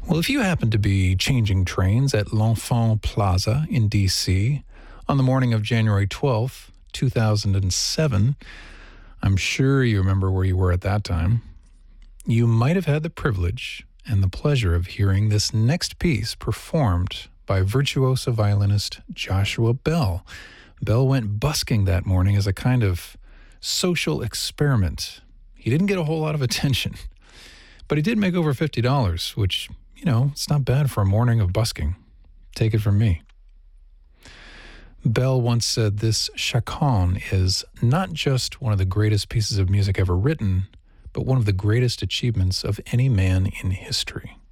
Well, if you happen to be changing trains at L'Enfant Plaza in D.C. on the morning of January 12th, 2007, I'm sure you remember where you were at that time. You might have had the privilege and the pleasure of hearing this next piece performed by virtuoso violinist Joshua Bell. Bell went busking that morning as a kind of social experiment. He didn't get a whole lot of attention, but he did make over $50, which, it's not bad for a morning of busking. Take it from me. Bell once said this chaconne is not just one of the greatest pieces of music ever written, but one of the greatest achievements of any man in history.